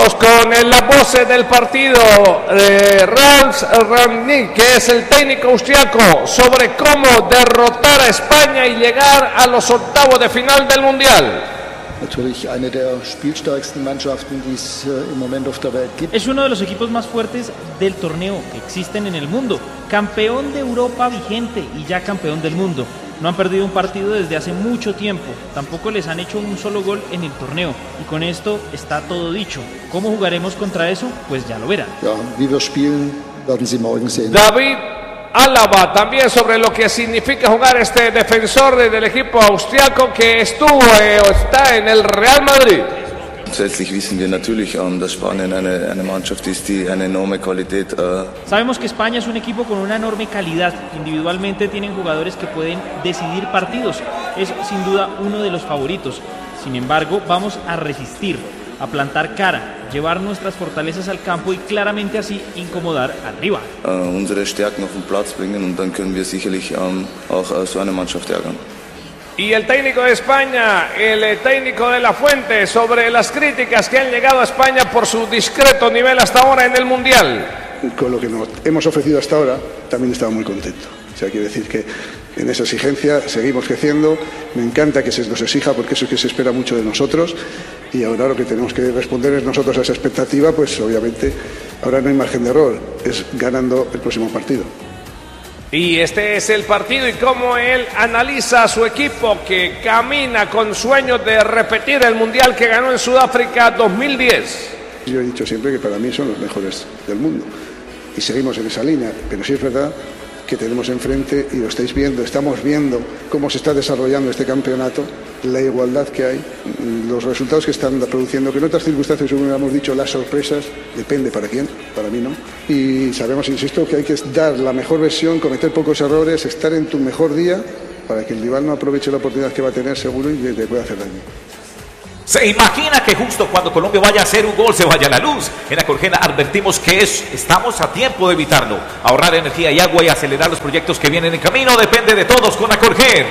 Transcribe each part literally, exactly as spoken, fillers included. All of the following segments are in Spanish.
Vamos con la voz del partido, eh, Ralf Rangnick, que es el técnico austriaco, sobre cómo derrotar a España y llegar a los octavos de final del Mundial. Es uno de los equipos más fuertes del torneo que existen en el mundo, campeón de Europa vigente y ya campeón del mundo. No han perdido un partido desde hace mucho tiempo, tampoco les han hecho un solo gol en el torneo, y con esto está todo dicho. ¿Cómo jugaremos contra eso? Pues ya lo verán. David Alaba, también sobre lo que significa jugar este defensor del equipo austriaco que estuvo eh, o está en el Real Madrid. Grundsätzlich wissen wir natürlich, dass Spanien eine, eine Mannschaft ist, die eine enorme Qualität. Sabemos que España es un equipo con una enorme calidad. Individualmente tienen jugadores que pueden decidir partidos. Es sin duda uno de los favoritos. Sin embargo, vamos a resistir, a plantar cara, llevar nuestras fortalezas al campo y claramente así incomodar al rival. Uh, unsere Stärken auf den Platz bringen und dann können wir sicherlich um, auch uh, so eine Mannschaft ärgern. Y el técnico de España, el técnico de La Fuente, sobre las críticas que han llegado a España por su discreto nivel hasta ahora en el Mundial. Con lo que nos hemos ofrecido hasta ahora, también estaba muy contento. O sea, quiere decir que en esa exigencia seguimos creciendo. Me encanta que se nos exija porque eso es que se espera mucho de nosotros. Y ahora lo que tenemos que responder es nosotros a esa expectativa, pues obviamente ahora no hay margen de error, es ganando el próximo partido. Y este es el partido y cómo él analiza a su equipo que camina con sueños de repetir el Mundial que ganó en Sudáfrica dos mil diez. Yo he dicho siempre que para mí son los mejores del mundo y seguimos en esa línea, pero sí es verdad que tenemos enfrente, y lo estáis viendo, estamos viendo cómo se está desarrollando este campeonato, la igualdad que hay, los resultados que están produciendo, que en otras circunstancias hubiéramos dicho las sorpresas, depende para quién, para mí no. Y sabemos, insisto, que hay que dar la mejor versión, cometer pocos errores, estar en tu mejor día, para que el rival no aproveche la oportunidad que va a tener seguro y te pueda hacer daño. ¿Se imagina que justo cuando Colombia vaya a hacer un gol se vaya la luz? En Acolgen advertimos que es, estamos a tiempo de evitarlo. Ahorrar energía y agua y acelerar los proyectos que vienen en camino depende de todos con Acolgen.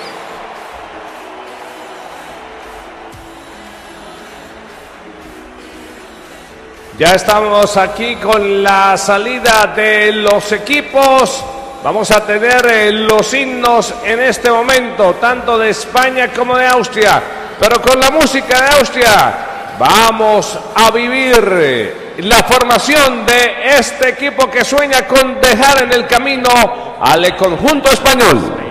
Ya estamos aquí con la salida de los equipos. Vamos a tener eh, los himnos en este momento, tanto de España como de Austria. Pero con la música de Austria vamos a vivir la formación de este equipo que sueña con dejar en el camino al conjunto español.